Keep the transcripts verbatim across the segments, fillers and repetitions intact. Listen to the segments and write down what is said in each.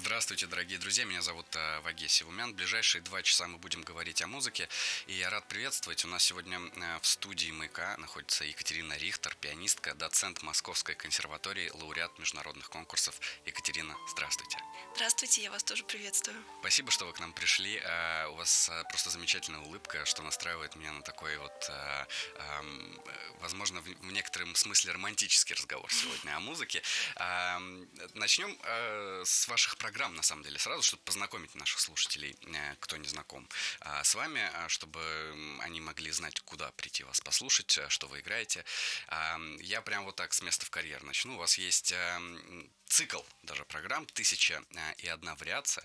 Здравствуйте, дорогие друзья, меня зовут э, Ваге Сивумян. В ближайшие два часа мы будем говорить о музыке, и я рад приветствовать. У нас сегодня э, в студии «Маяка» находится Екатерина Рихтер, пианистка, доцент Московской консерватории, лауреат международных конкурсов. Екатерина, здравствуйте. Здравствуйте, я вас тоже приветствую. Спасибо, что вы к нам пришли. Э, у вас э, просто замечательная улыбка, что настраивает меня на такой вот, э, э, возможно, в, в некотором смысле романтический разговор сегодня о музыке. Э, начнем э, с ваших программ, на самом деле, сразу, чтобы познакомить наших слушателей, э, кто не знаком э, с вами, э, чтобы они могли знать, куда прийти вас послушать, э, что вы играете. Э, я прям вот так с места в карьер начну. У вас есть э, цикл даже программ «Тысяча и одна вариация»,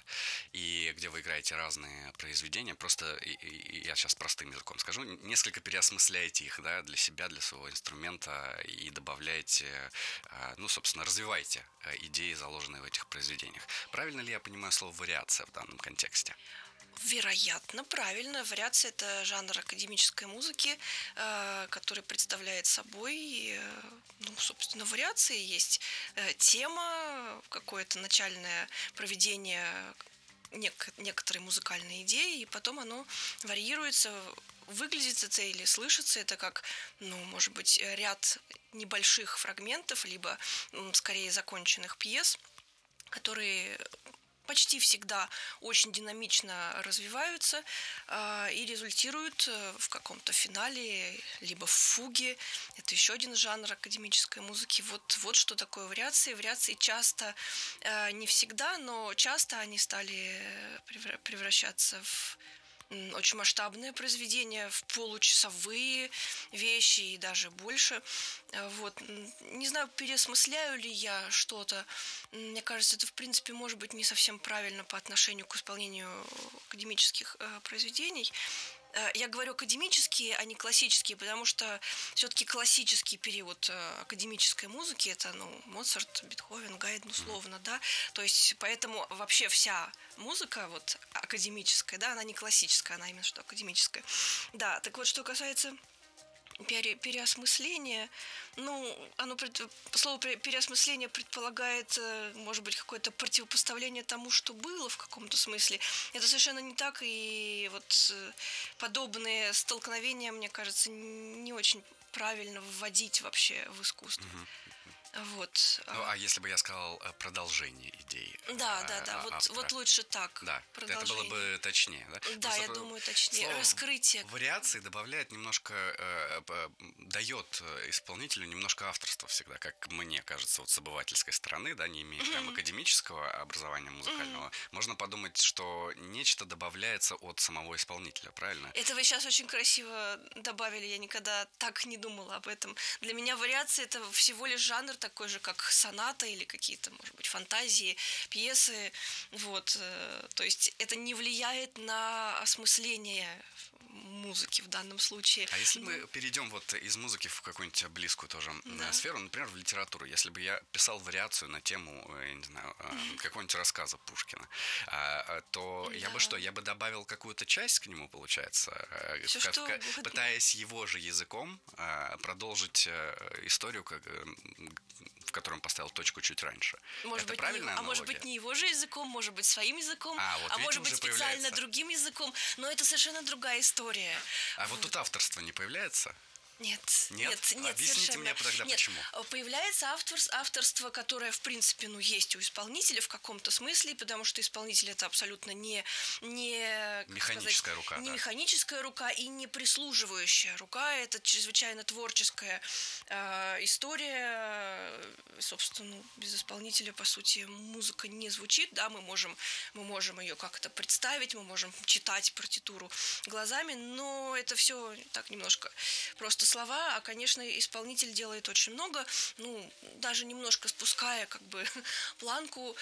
и где вы играете разные произведения, просто, и, и, я сейчас простым языком скажу, несколько переосмысляете их, да, для себя, для своего инструмента, и добавляете, ну, собственно, развиваете идеи, заложенные в этих произведениях. Правильно ли я понимаю слово «вариация» в данном контексте? Вероятно, правильно. Вариация – это жанр академической музыки, э, который представляет собой, э, ну, собственно, вариации. Есть э, тема, какое-то начальное проведение нек- некоторой музыкальной идеи, и потом оно варьируется. Выглядит это или слышится это как, ну, может быть, ряд небольших фрагментов, либо, м, скорее, законченных пьес, которые почти всегда очень динамично развиваются э, и результируют в каком-то финале, либо в фуге. Это еще один жанр академической музыки. Вот, вот что такое вариации. Вариации часто, э, не всегда, но часто они стали превращаться в очень масштабные произведения, в получасовые вещи и даже больше. Вот. Не знаю, переосмысляю ли я что-то. Мне кажется, это, в принципе, может быть не совсем правильно по отношению к исполнению академических э, произведений. Я говорю академические, а не классические, потому что все-таки классический период академической музыки – это, ну, Моцарт, Бетховен, Гайдн, условно, да. То есть, поэтому вообще вся музыка вот академическая, да, она не классическая, она именно что академическая. Да, так вот, что касается пере, переосмысления, ну, оно, слово переосмысление предполагает, может быть, какое-то противопоставление тому, что было в каком-то смысле. Это совершенно не так, и вот подобные столкновения, мне кажется, не очень правильно вводить вообще в искусство. Угу. Вот. Ну, а если бы я сказал продолжение идеи? Да, да, да, вот, вот лучше так. Да, это было бы точнее, да? Да, просто я думаю, точнее. Раскрытие. Вариации добавляет немножко, э, дает исполнителю немножко авторства всегда, как мне кажется, вот с обывательской стороны, да, не имея прям академического образования музыкального, можно подумать, что нечто добавляется от самого исполнителя, правильно? Это вы сейчас очень красиво добавили, я никогда так не думала об этом. Для меня вариации – это всего лишь жанр, такой же, как соната или какие-то, может быть, фантазии, пьесы. Вот. То есть это не влияет на осмысление музыки в данном случае. А если мы перейдем вот из музыки в какую-нибудь близкую тоже да. сферу, например, в литературу, если бы я писал вариацию на тему, я не знаю, mm-hmm. какого-нибудь рассказа Пушкина, то да. я бы что, я бы добавил какую-то часть к нему, получается, Все, в, что в, пытаясь его же языком продолжить историю, как, в котором поставил точку чуть раньше. Может Это быть, правильная не, аналогия? А может быть, не его же языком, может быть, своим языком, а, вот, а видите, может быть, специально появляется. другим языком, но это совершенно другая история. А вот тут авторство не появляется? Нет, нет, нет, нет, объясните совершенно. мне тогда, нет. почему. Появляется автор, авторство, которое, в принципе, ну, есть у исполнителя в каком-то смысле, потому что исполнитель это абсолютно не, не механическая сказать, рука, не да. механическая рука и не прислуживающая рука. Это чрезвычайно творческая э, история. Собственно, ну, без исполнителя, по сути, музыка не звучит, да, мы можем, мы можем ее как-то представить, мы можем читать партитуру глазами, но это все так немножко просто слова, а, конечно, исполнитель делает очень много, ну, даже немножко спуская, как бы, планку.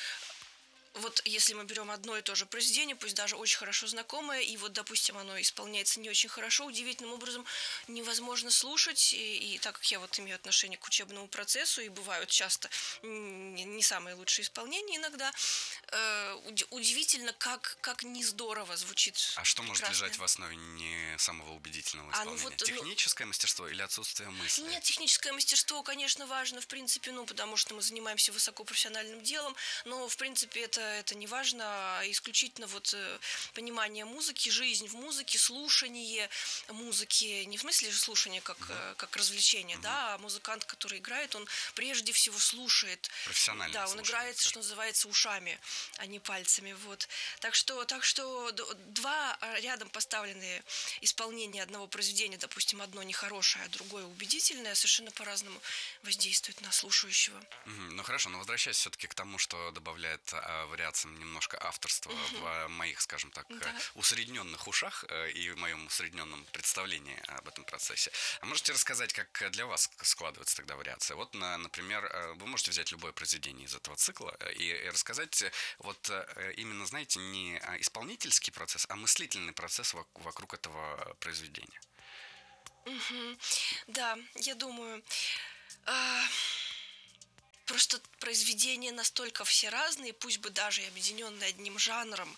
Вот если мы берем одно и то же произведение, пусть даже очень хорошо знакомое, и вот, допустим, оно исполняется не очень хорошо, удивительным образом невозможно слушать, и, и так как я вот имею отношение к учебному процессу, и бывают часто не, не самые лучшие исполнения иногда, э, уд- удивительно, как, как не здорово звучит. А что может прекрасная. лежать в основе не самого убедительного А, ну исполнения? вот, ну, Техническое мастерство или отсутствие мысли? Нет, техническое мастерство, конечно, важно, в принципе, ну, потому что мы занимаемся высокопрофессиональным делом, но, в принципе, это, это не важно, а исключительно вот э, понимание музыки, жизнь в музыке, слушание музыки, не в смысле же слушание как, э, как развлечение, Мгм. да, а музыкант, который играет, он прежде всего слушает. Профессионально Да, он слушание, играет, скажем. что называется, ушами, а не пальцами, вот. Так что, так что д- два э, рядом поставленные исполнения одного произведения, допустим, одно нехорошее, а другое убедительное, совершенно по-разному воздействует на слушающего. Мгм. Ну хорошо, но возвращаясь все-таки к тому, что добавляет а, вариациям немножко авторства в а, моих, скажем так, Да. э, усредненных ушах э, и в моем усредненном представлении об этом процессе. А можете рассказать, как для вас складывается тогда вариация? Вот, на, например, э, вы можете взять любое произведение из этого цикла э, и, и рассказать э, вот э, именно, знаете, не а, исполнительский процесс, а мыслительный процесс вок- вокруг этого произведения. Мгм. Да, я думаю. а, Просто произведения настолько все разные, пусть бы даже и объединенные одним жанром.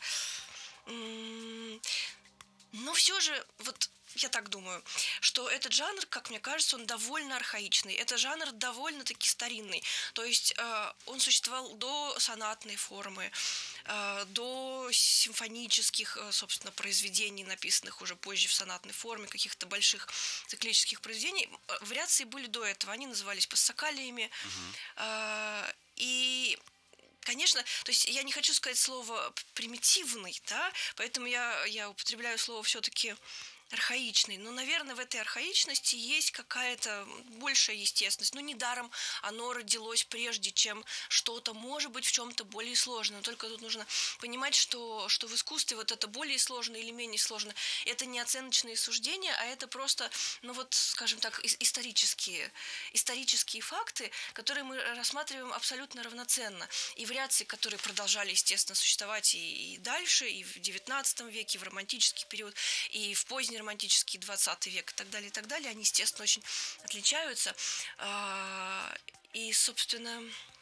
М, Но все же, вот я так думаю, что этот жанр, как мне кажется, он довольно архаичный. Это жанр довольно-таки старинный. То есть э, он существовал до сонатной формы, э, до симфонических, э, собственно, произведений, написанных уже позже в сонатной форме, каких-то больших циклических произведений. Э, Вариации были до этого. Они назывались пассакалиями. Мгм. Э, И Конечно, то есть я не хочу сказать слово п- примитивный, да, поэтому я, я употребляю слово все-таки архаичный. Но, наверное, в этой архаичности есть какая-то большая естественность. Ну, недаром оно родилось прежде, чем что-то, может быть, в чем-то более сложное. Но только тут нужно понимать, что, что в искусстве вот это более сложно или менее сложно, это не оценочные суждения, а это просто, ну вот, скажем так, ис- исторические, исторические факты, которые мы рассматриваем абсолютно равноценно. И вариации, которые продолжали, естественно, существовать и, и дальше, и в девятнадцатом веке, и в романтический период, и в поздний романтический двадцатый век, и так далее, и так далее, они, естественно, очень отличаются. А, И, собственно,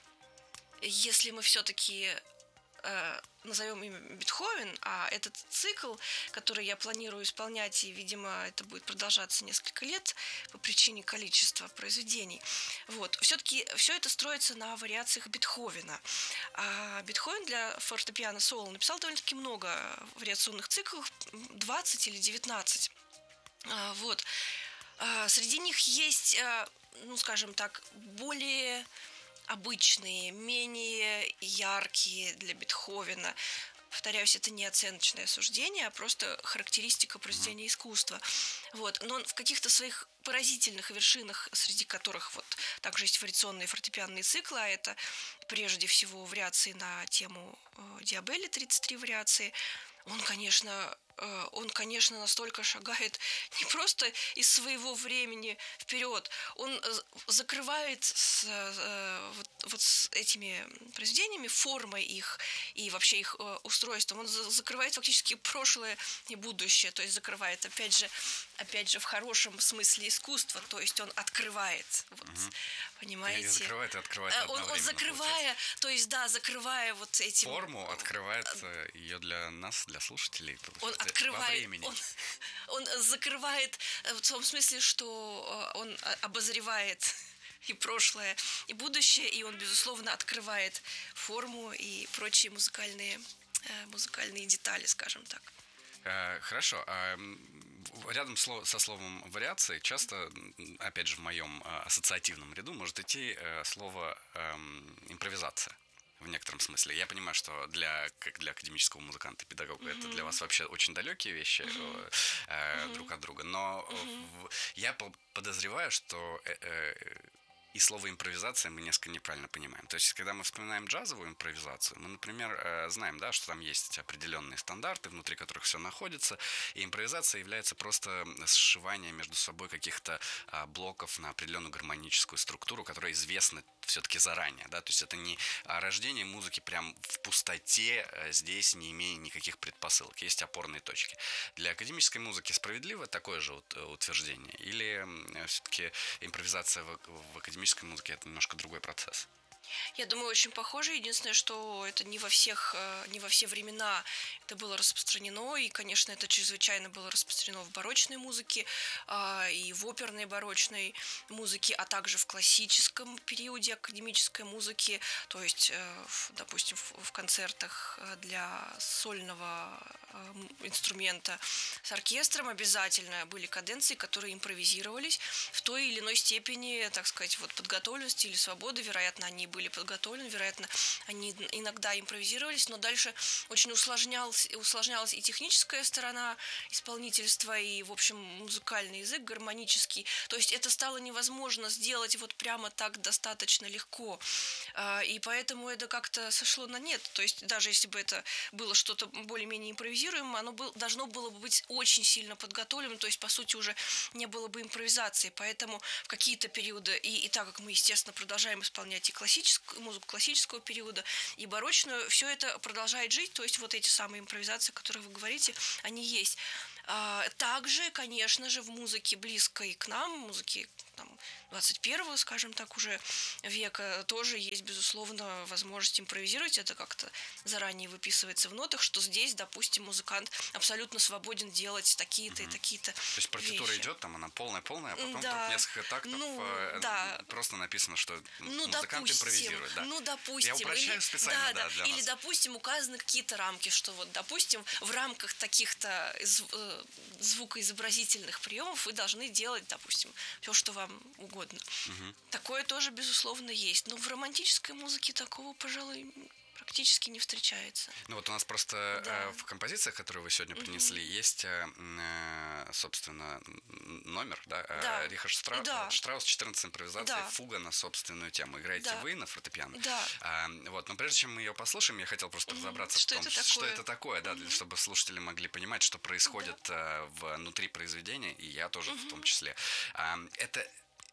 если мы все-таки э, назовем имя Бетховен, а этот цикл, который я планирую исполнять, и, видимо, это будет продолжаться несколько лет по причине количества произведений, вот, все-таки все это строится на вариациях Бетховена. А Бетховен для фортепиано соло написал довольно-таки много вариационных циклов, двадцать или девятнадцать. А, Вот. А, Среди них есть, а, ну, скажем так, более обычные, менее яркие для Бетховена. Повторяюсь, это не оценочное суждение, а просто характеристика Мгм. произведения искусства. Вот. Но в каких-то своих поразительных вершинах, среди которых вот также есть вариационные фортепианные циклы, а это прежде всего вариации на тему э, Диабелли, тридцать три вариации, он, конечно, э, он, конечно, настолько шагает не просто из своего времени вперед, он э, закрывает с, э, вот, вот с этими произведениями, формой их и вообще их э, устройством, он за- закрывает фактически прошлое и будущее, то есть закрывает, опять же, опять же, в хорошем смысле искусства, то есть он открывает, вот, Мгм. И понимаете? закрывает, и открывает Э, Он, он одновременно, получается. закрывая, то есть, да, закрывая вот этим... Форму открывает ее для нас, для слушателей, Он получается, во открывает, времени. он, он закрывает э, в том смысле, что э, он э, обозревает и прошлое, и будущее, и он, безусловно, открывает форму и прочие музыкальные, э, музыкальные детали, скажем так. Э, Хорошо. а, м, в- Рядом сло- со словом вариации часто, м, опять же, в моем а, ассоциативном ряду может идти э, слово эм, импровизация. В некотором смысле. Я понимаю, что для, как для академического музыканта и педагога это для вас вообще очень далекие вещи э, э, друг от друга. Но э, в- я по- подозреваю, что э, э, и слово импровизация мы несколько неправильно понимаем. То есть, когда мы вспоминаем джазовую импровизацию, мы, например, э, знаем, да, что там есть определенные стандарты, внутри которых все находится, и импровизация является просто сшивание между собой каких-то а, блоков на определенную гармоническую структуру, которая известна все-таки заранее, да, то есть это не а, рождение музыки прям в пустоте, э, здесь не имея никаких предпосылок, есть опорные точки. Для академической музыки справедливо такое же ут- утверждение? Или все-таки импровизация в, в академической музыке это немножко другой процесс? Я думаю, очень похоже. Единственное, что это не во всех, э, не во все времена это было распространено, и, конечно, это чрезвычайно было распространено в барочной музыке, а, и в оперной барочной музыке, а также в классическом периоде академической музыки, то есть, э, в- допустим, в, в концертах э, для сольного э, м, инструмента с оркестром обязательно были каденции, которые импровизировались в той или иной степени, так сказать, вот подготовленности или свободы. Вероятно, они были подготовлены, вероятно, они иногда импровизировались, но дальше очень усложнялась, усложнялась и техническая сторона исполнительства, и, в общем, музыкальный язык гармонический. То есть это стало невозможно сделать вот прямо так достаточно легко. А, И поэтому это как-то сошло на нет. То есть даже если бы это было что-то более-менее импровизируемое, оно был, должно было бы быть очень сильно подготовленным, то есть, по сути, уже не было бы импровизации. Поэтому в какие-то периоды, и, и так как мы, естественно, продолжаем исполнять и классическую музыку классического периода, и барочную, все это продолжает жить, то есть вот эти самые импровизации, о которых вы говорите, они есть. А, Также, конечно же, в музыке близкой к нам, музыке там, двадцать первого, скажем так, уже века, тоже есть, безусловно, возможность импровизировать. Это как-то заранее выписывается в нотах, что здесь, допустим, музыкант абсолютно свободен делать такие-то и Мгм. такие-то То есть партитура вещи. идет, там она полная-полная, а потом вдруг Да, несколько тактов ну, э, да, просто написано, что ну, музыкант допустим, импровизирует, да. ну, Я допустим, или, упрощаю специально, да, да, да, для или, нас. допустим, указаны какие-то рамки, что вот, допустим, в рамках таких-то зв- э, звукоизобразительных приемов вы должны делать, допустим, все, что вам угодно. Мгм. Такое тоже, безусловно, есть. Но в романтической музыке такого, пожалуй, практически не встречается. Ну вот у нас просто э, Да. в композициях, которые вы сегодня Мгм. принесли, есть, э, м, э, собственно, м, номер, да, Да. э, Рихард Штра- Да. Штраус, четырнадцать импровизаций, Да. фуга на собственную тему. Играете Да. вы на фортепиано. Да. А, вот, но прежде чем мы ее послушаем, я хотел просто Мгм. разобраться в Что том, это что такое? это такое, да, для, Мгм. чтобы слушатели могли понимать, что происходит э, внутри произведения, и я тоже в том Мгм. числе. А, это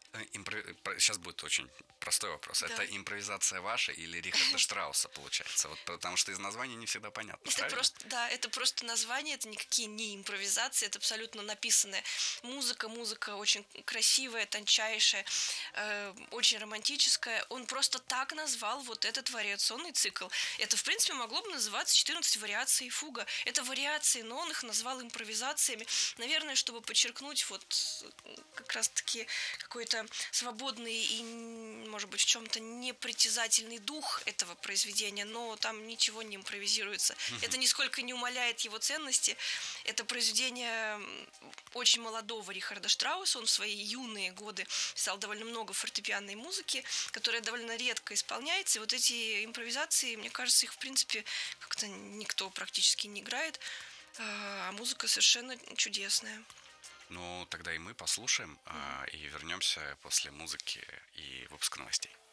Сейчас будет очень простой вопрос. Да. Это импровизация ваша или Рихарда Штрауса получается? Вот потому что из названия не всегда понятно, Это правильно? просто, да, это просто название, это никакие не импровизации, это абсолютно написанная музыка, музыка очень красивая, тончайшая, э, очень романтическая. Он просто так назвал вот этот вариационный цикл. Это, в принципе, могло бы называться четырнадцать вариаций фуга. Это вариации, но он их назвал импровизациями. Наверное, чтобы подчеркнуть вот э, как раз-таки какой-то свободный и, может быть, в чем-то непритязательный дух этого произведения, но там ничего не импровизируется. Это нисколько не умаляет его ценности. Это произведение очень молодого Рихарда Штрауса. Он в свои юные годы писал довольно много фортепианной музыки, которая довольно редко исполняется. И вот эти импровизации, мне кажется, их, в принципе, как-то никто практически не играет. А музыка совершенно чудесная. Ну, тогда и мы послушаем а, и вернемся после музыки и выпуска новостей.